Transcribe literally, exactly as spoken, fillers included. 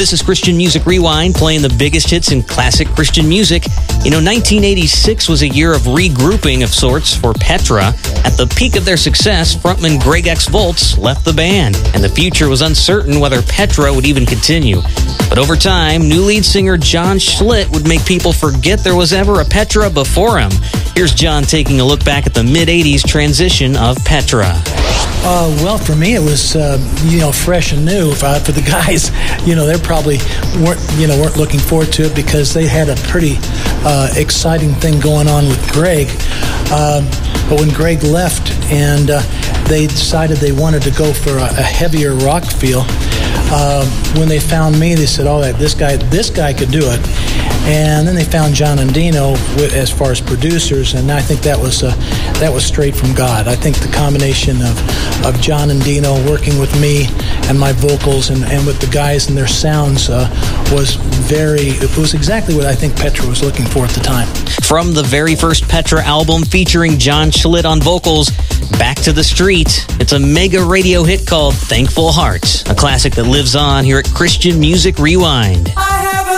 This is Christian Music Rewind, playing the biggest hits in classic Christian music. You know, nineteen eighty-six was a year of regrouping of sorts for Petra. At the peak of their success, frontman Greg X. Volz left the band, and the future was uncertain whether Petra would even continue. But over time, new lead singer John Schlitt would make people forget there was ever a Petra before him. Here's John taking a look back at the mid-eighties transition of Petra. Uh, well, for me, it was uh, you know fresh and new. Uh, for the guys, you know, they probably weren't you know weren't looking forward to it because they had a pretty uh, exciting thing going on with Greg. Uh, but when Greg left and uh, they decided they wanted to go for a, a heavier rock feel, uh, when they found me, they said, "Oh, that this guy, this guy could do it." And then they found John and Dino as far as producers, and I think that was uh, that was straight from God. I think the combination of, of John and Dino working with me and my vocals and, and with the guys and their sounds uh, was very, it was exactly what I think Petra was looking for at the time. From the very first Petra album featuring John Schlitt on vocals, Back to the Street, it's a mega radio hit called Thankful Heart, a classic that lives on here at Christian Music Rewind.